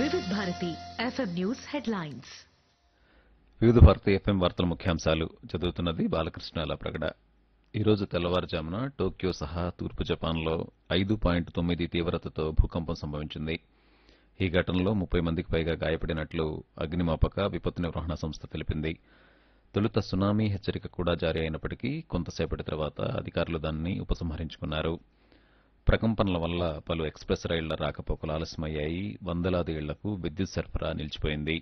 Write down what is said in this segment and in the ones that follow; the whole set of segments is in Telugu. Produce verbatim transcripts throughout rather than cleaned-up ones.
వివిధ భారతి ఎఫ్ఎం న్యూస్ హెడ్లైన్స్. వివిధ భారతి ఎఫ్ఎం వార్తల ముఖ్యాంశాలు చదువుతున్నది బాలకృష్ణ ప్రగడ. ఈరోజు తెల్లవారుజామున టోక్యో సహా తూర్పు జపాన్లో ఐదు పాయింట్ తొమ్మిది తీవ్రతతో భూకంపం సంభవించింది. ఈ ఘటనలో ముప్పై మందికి పైగా గాయపడినట్లు అగ్నిమాపక విపత్తు నిర్వహణ సంస్థ తెలిపింది. తొలుత సునామీ హెచ్చరిక కూడా జారీ అయినప్పటికీ కొంతసేపటి తర్వాత అధికారులు దానిని ఉపసంహరించుకున్నారు. ప్రకంపనల వల్ల పలు ఎక్స్ప్రెస్ రైళ్ల రాకపోకలు ఆలస్యమయ్యాయి. వందలాది ఇళ్లకు విద్యుత్ సరఫరా నిలిచిపోయింది.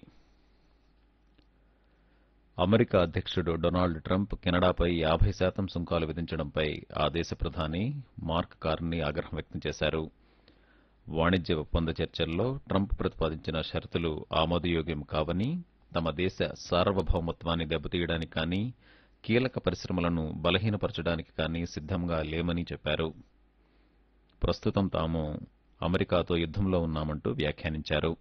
అమెరికా అధ్యక్షుడు డొనాల్డ్ ట్రంప్ కెనడాపై యాభై శాతం సుంకాలు విధించడంపై ఆ దేశ ప్రధాని మార్క్ కార్నీ ఆగ్రహం వ్యక్తం చేశారు. వాణిజ్య ఒప్పంద చర్చల్లో ట్రంప్ ప్రతిపాదించిన షరతులు ఆమోదయోగ్యం కావని, తమ దేశ సార్వభౌమత్వాన్ని దెబ్బతీయడానికి కానీ, కీలక పరిశ్రమలను బలహీనపరచడానికి కానీ సిద్ధంగా లేమని చెప్పారు. ప్రస్తుతం తాము అమెరికాతో యుద్ధంలో ఉన్నామంటూ వ్యాఖ్యానించారు.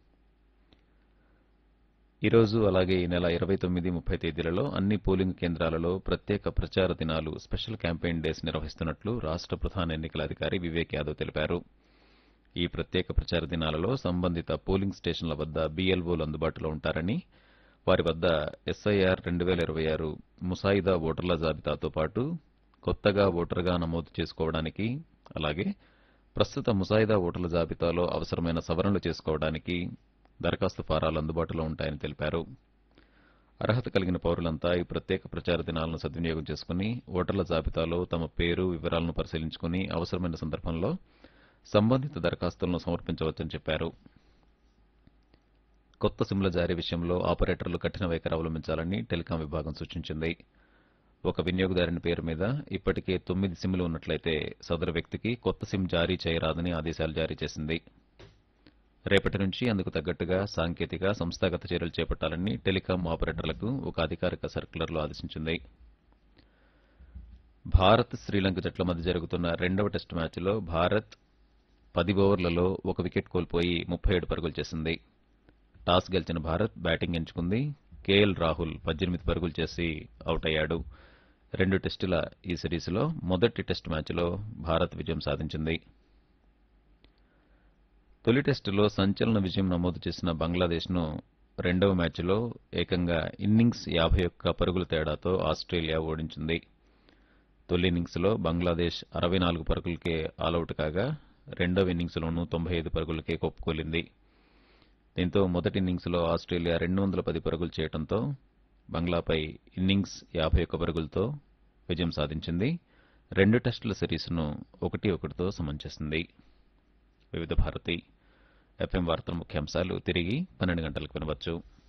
ఈరోజు అలాగే ఈ నెల ఇరవై తొమ్మిది ముప్పై తేదీలలో అన్ని పోలింగ్ కేంద్రాలలో ప్రత్యేక ప్రచార దినాలు స్పెషల్ క్యాంపెయిన్ డేస్ నిర్వహిస్తున్నట్లు రాష్ట్ర ప్రధాన ఎన్నికల అధికారి వివేక్ యాదవ్ తెలిపారు. ఈ ప్రత్యేక ప్రచార దినాలలో సంబంధిత పోలింగ్ స్టేషన్ల వద్ద బీఎల్ఓలు అందుబాటులో ఉంటారని, వారి వద్ద ఎస్ఐఆర్ రెండు వేల ఇరవై ఆరు ముసాయిదా ఓటర్ల జాబితాతో పాటు కొత్తగా ఓటరుగా నమోదు చేసుకోవడానికి, అలాగే ప్రస్తుత ముసాయిదా ఓటర్ల జాబితాలో అవసరమైన సవరణలు చేసుకోవడానికి దరఖాస్తు ఫారాలు అందుబాటులో ఉంటాయని తెలిపారు. అర్హత కలిగిన పౌరులంతా ఈ ప్రత్యేక ప్రచార దినాలను సద్వినియోగం చేసుకుని ఓటర్ల జాబితాలో తమ పేరు, వివరాలను పరిశీలించుకుని అవసరమైన సందర్భంలో సంబంధిత దరఖాస్తులను సమర్పించవచ్చని చెప్పారు. కొత్త సిమ్ల జారీ విషయంలో ఆపరేటర్లు కఠిన వైఖరి అవలంబించాలని టెలికాం విభాగం సూచించింది. ఒక వినియోగదారుని పేరు మీద ఇప్పటికే తొమ్మిది సిమ్లు ఉన్నట్లయితే సదరు వ్యక్తికి కొత్త సిమ్ జారీ చేయరాదని ఆదేశాలు జారీ చేసింది. రేపటి నుంచి అందుకు తగ్గట్టుగా సాంకేతిక, సంస్థాగత చర్యలు చేపట్టాలని టెలికాం ఆపరేటర్లకు ఒక అధికారిక సర్క్యులర్లో ఆదేశించింది. భారత్, శ్రీలంక జట్ల మధ్య జరుగుతున్న రెండవ టెస్టు మ్యాచ్లో భారత్ పది ఓవర్లలో ఒక వికెట్ కోల్పోయి ముప్పై ఏడు పరుగులు చేసింది. టాస్ గెలిచిన భారత్ బ్యాటింగ్ ఎంచుకుంది. కేఎల్ రాహుల్ పద్దెనిమిది పరుగులు చేసి అవుట్ అయ్యాడు. రెండు టెస్టుల ఈ సిరీస్లో మొదటి టెస్టు మ్యాచ్లో భారత్ విజయం సాధించింది. తొలి టెస్టులో సంచలన విజయం నమోదు చేసిన బంగ్లాదేశ్ను రెండవ మ్యాచ్లో ఏకంగా ఇన్నింగ్స్ యాభై ఒక్క పరుగుల తేడాతో ఆస్ట్రేలియా ఓడించింది. తొలి ఇన్నింగ్స్లో బంగ్లాదేశ్ అరవై నాలుగు పరుగులకే ఆలౌట్ కాగా, రెండవ ఇన్నింగ్స్లోనూ తొంభై ఐదు పరుగులకే కొప్పుకూలింది. దీంతో మొదటి ఇన్నింగ్స్లో ఆస్ట్రేలియా రెండు వందల పది పరుగులు చేయడంతో బంగ్లాపై ఇన్నింగ్స్ యాభై ఒక్క పరుగులతో విజయం సాధించింది. రెండు టెస్టుల సిరీస్ను ఒకటి ఒకటితో సమం చేసింది. వివిధ భారతి ఎఫ్ఎం వార్తల ముఖ్యాంశాలు తిరిగి పన్నెండు గంటలకు వినవచ్చు.